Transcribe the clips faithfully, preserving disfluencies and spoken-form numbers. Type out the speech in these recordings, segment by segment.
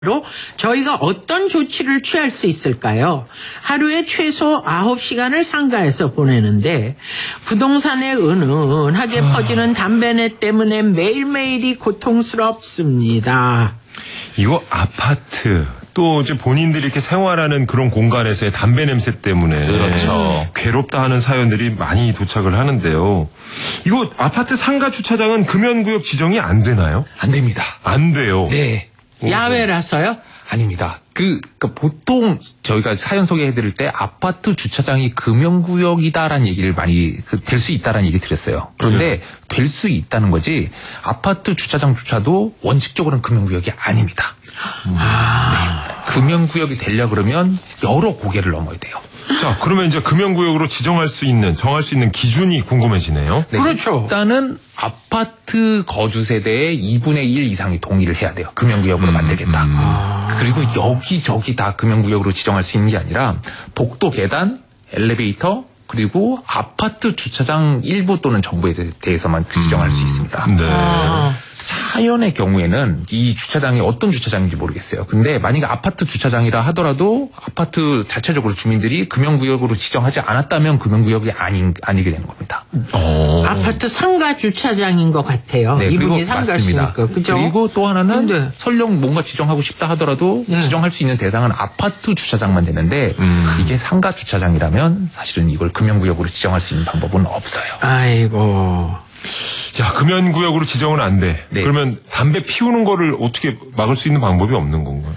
로 저희가 어떤 조치를 취할 수 있을까요? 하루에 최소 아홉 시간을 상가에서 보내는데 부동산에 은은하게 아... 퍼지는 담배내 때문에 매일매일이 고통스럽습니다. 이거 아파트 또 이제 본인들이 이렇게 생활하는 그런 공간에서의 담배 냄새 때문에 그렇죠. 괴롭다 하는 사연들이 많이 도착을 하는데요. 이거 아파트 상가 주차장은 금연구역 지정이 안 되나요? 안 됩니다. 안 돼요. 네. 야외라서요? 아닙니다. 그, 그 보통 저희가 사연 소개해드릴 때 아파트 주차장이 금연구역이다라는 얘기를 많이 그, 될 수 있다라는 얘기 드렸어요. 그런데 네. 될 수 있다는 거지 아파트 주차장조차도 원칙적으로는 금연구역이 아닙니다. 음. 아. 네. 금연구역이 되려 그러면 여러 고개를 넘어야 돼요. 자, 그러면 이제 금연구역으로 지정할 수 있는, 정할 수 있는 기준이 궁금해지네요. 네, 그렇죠. 일단은 아파트 거주 세대의 이분의 일 이상이 동의를 해야 돼요. 금연구역으로 음, 만들겠다. 음. 아. 그리고 여기저기 다 금연구역으로 지정할 수 있는 게 아니라 복도 계단, 엘리베이터, 그리고 아파트 주차장 일부 또는 전부에 대해서만 지정할 음, 수 있습니다. 네. 아. 사연의 경우에는 이 주차장이 어떤 주차장인지 모르겠어요. 근데 만약에 아파트 주차장이라 하더라도 아파트 자체적으로 주민들이 금연구역으로 지정하지 않았다면 금연구역이 아닌, 아니게 되는 겁니다. 오. 아파트 상가 주차장인 것 같아요. 네, 이분이 상가시니까. 그죠? 그리고 또 하나는 근데. 설령 뭔가 지정하고 싶다 하더라도 네. 지정할 수 있는 대상은 아파트 주차장만 되는데 음. 이게 상가 주차장이라면 사실은 이걸 금연구역으로 지정할 수 있는 방법은 없어요. 아이고. 자, 금연구역으로 지정은 안 돼. 네. 그러면 담배 피우는 거를 어떻게 막을 수 있는 방법이 없는 건가요?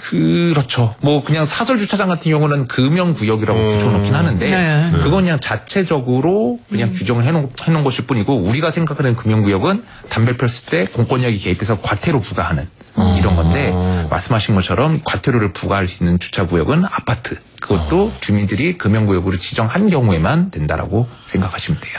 그렇죠. 뭐 그냥 사설 주차장 같은 경우는 금연구역이라고 음... 붙여놓긴 하는데 네. 그건 그냥 자체적으로 그냥 음... 규정을 해놓은, 해놓은 것일 뿐이고 우리가 생각하는 금연구역은 담배 폈을 때 공권력이 개입해서 과태료 부과하는 음... 이런 건데 말씀하신 것처럼 과태료를 부과할 수 있는 주차구역은 아파트. 그것도 주민들이 금연구역으로 지정한 경우에만 된다라고 생각하시면 돼요.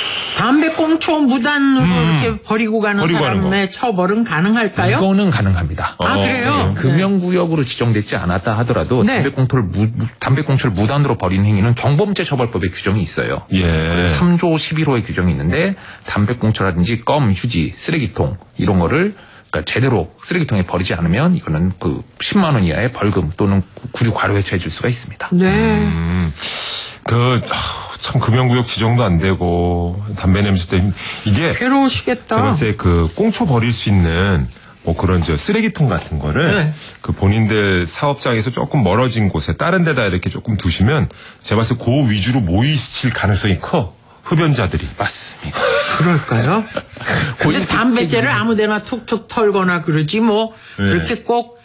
담배 꽁초 무단으로 음. 이렇게 버리고 가는 버리고 사람의 처벌은 가능할까요? 이거는 가능합니다. 아, 어, 그래요? 네. 금연구역으로 지정되지 않았다 하더라도 네. 담배 꽁초를 무, 담배 꽁초를 무단으로 버리는 행위는 경범죄 처벌법에 규정이 있어요. 예. 삼 조 십일 호의 규정이 있는데 담배 꽁초라든지 껌, 휴지, 쓰레기통 이런 거를 그러니까 제대로 쓰레기통에 버리지 않으면 이거는 그 십만 원 이하의 벌금 또는 구류 과료에 처해질 수가 있습니다. 네. 음, 그 참 금연구역 지정도 안 되고 담배 냄새 때문에 이게 괴로우시겠다. 제가 봤을 때 그 꽁초 버릴 수 있는 뭐 그런 저 쓰레기통 같은 거를 네. 그 본인들 사업장에서 조금 멀어진 곳에 다른 데다 이렇게 조금 두시면 제가 봤을 때 그 위주로 모이실 가능성이 커. 흡연자들이. 맞습니다. 그럴까요? 근데 담배째를 아무데나 툭툭 털거나 그러지 뭐 네. 그렇게 꼭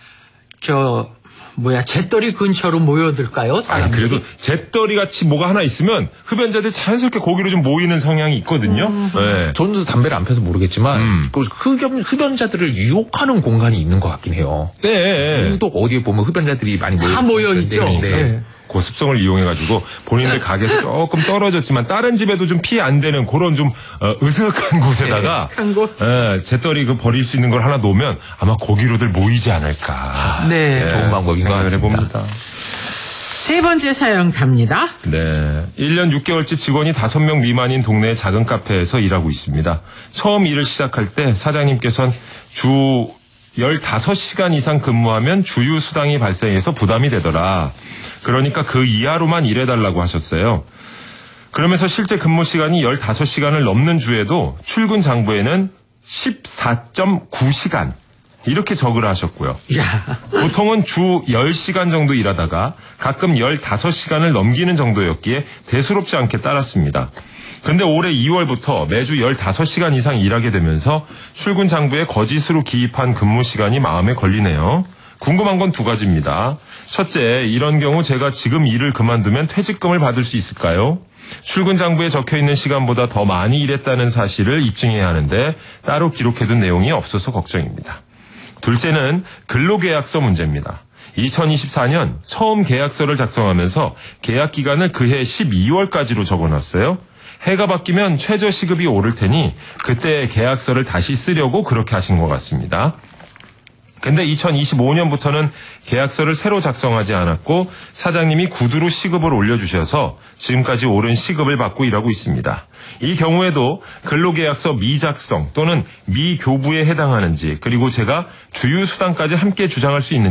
저 뭐야 잿더리 근처로 모여들까요? 아니 그래도 잿더리 같이 뭐가 하나 있으면 흡연자들 자연스럽게 거기로 좀 모이는 성향이 있거든요. 음. 네. 저는 담배를 안 펴서 모르겠지만 음. 그 흡연, 흡연자들을 유혹하는 공간이 있는 것 같긴 해요. 네. 또 어디에 보면 흡연자들이 많이 모여 다 모여 있죠. 네. 네. 그 습성을 이용해가지고 본인들 가게에서 조금 떨어졌지만 다른 집에도 좀 피해 안 되는 그런 좀 어, 으슥한 곳에다가 으슥한 곳. 예, 잿더리 그 버릴 수 있는 걸 하나 놓으면 아마 거기로들 모이지 않을까. 네. 네. 좋은 방법인 것 같습니다. 해봅니다. 세 번째 사연 갑니다. 네. 일 년 육 개월째 직원이 다섯 명 미만인 동네의 작은 카페에서 일하고 있습니다. 처음 일을 시작할 때 사장님께서는 주 열다섯 시간 이상 근무하면 주휴수당이 발생해서 부담이 되더라. 그러니까 그 이하로만 일해달라고 하셨어요. 그러면서 실제 근무 시간이 열다섯 시간을 넘는 주에도 출근 장부에는 십사 점 구 시간 이렇게 적으라 하셨고요. 야. 보통은 주 열 시간 정도 일하다가 가끔 열다섯 시간을 넘기는 정도였기에 대수롭지 않게 따랐습니다. 근데 올해 이월부터 매주 열다섯 시간 이상 일하게 되면서 출근 장부에 거짓으로 기입한 근무 시간이 마음에 걸리네요. 궁금한 건 두 가지입니다. 첫째, 이런 경우 제가 지금 일을 그만두면 퇴직금을 받을 수 있을까요? 출근 장부에 적혀있는 시간보다 더 많이 일했다는 사실을 입증해야 하는데 따로 기록해둔 내용이 없어서 걱정입니다. 둘째는 근로계약서 문제입니다. 이천이십사 년 처음 계약서를 작성하면서 계약 기간을 그해 십이월까지로 적어놨어요. 해가 바뀌면 최저시급이 오를 테니 그때 계약서를 다시 쓰려고 그렇게 하신 것 같습니다. 근데 이천이십오 년부터는 계약서를 새로 작성하지 않았고 사장님이 구두로 시급을 올려주셔서 지금까지 오른 시급을 받고 일하고 있습니다. 이 경우에도 근로계약서 미작성 또는 미교부에 해당하는지 그리고 제가 주유수당까지 함께 주장할 수 있는지